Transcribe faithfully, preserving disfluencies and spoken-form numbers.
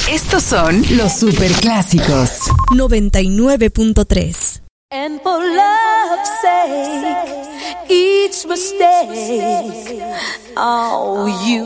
Estos son los superclásicos. noventa y nueve punto tres. And for love's sake, each mistake, oh, you